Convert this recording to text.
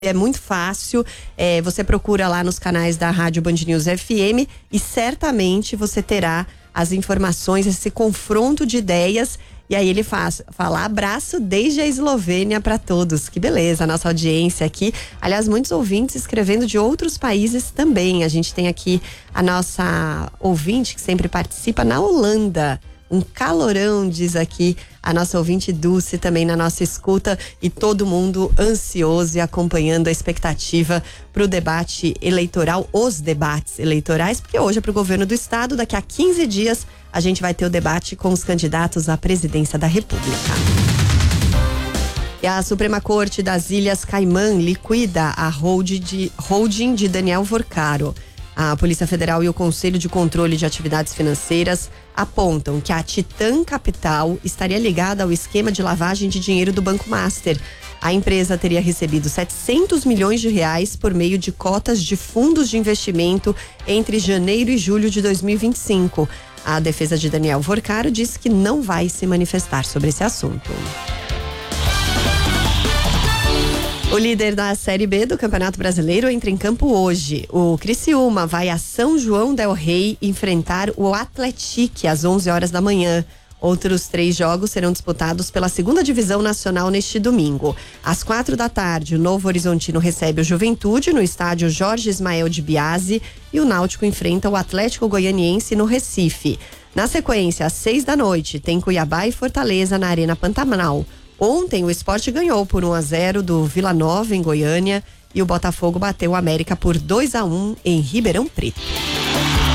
É muito fácil, você procura lá nos canais da Rádio Band News FM e certamente você terá as informações, esse confronto de ideias. E aí ele fala abraço desde a Eslovênia para todos. Que beleza, a nossa audiência aqui. Aliás, muitos ouvintes escrevendo de outros países também. A gente tem aqui a nossa ouvinte que sempre participa na Holanda. Um calorão, diz aqui a nossa ouvinte Dulce, também na nossa escuta, e todo mundo ansioso e acompanhando a expectativa para o debate eleitoral, os debates eleitorais, porque hoje é para o governo do estado, daqui a 15 dias a gente vai ter o debate com os candidatos à presidência da República. E a Suprema Corte das Ilhas Caimã liquida a holding de Daniel Vorcaro. A Polícia Federal e o Conselho de Controle de Atividades Financeiras apontam que a Titan Capital estaria ligada ao esquema de lavagem de dinheiro do Banco Master. A empresa teria recebido 700 milhões de reais por meio de cotas de fundos de investimento entre janeiro e julho de 2025. A defesa de Daniel Vorcaro disse que não vai se manifestar sobre esse assunto. O líder da Série B do Campeonato Brasileiro entra em campo hoje. O Criciúma vai a São João del Rei enfrentar o Atlético às 11 horas da manhã. Outros 3 jogos serão disputados pela 2ª Divisão Nacional neste domingo. Às 4 da tarde, o Novo Horizontino recebe o Juventude no estádio Jorge Ismael de Biasi e o Náutico enfrenta o Atlético Goianiense no Recife. Na sequência, às 6 da noite, tem Cuiabá e Fortaleza na Arena Pantanal. Ontem, o Sport ganhou por 1-0 do Vila Nova, em Goiânia, e o Botafogo bateu o América por 2-1 em Ribeirão Preto.